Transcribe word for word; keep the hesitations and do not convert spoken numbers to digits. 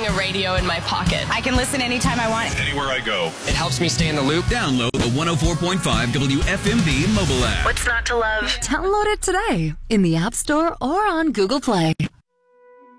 having a radio in my pocket. I can listen anytime I want. Anywhere I go. It helps me stay in the loop. Download the one oh four point five W F M V mobile app. What's not to love? Download it today in the App Store or on Google Play.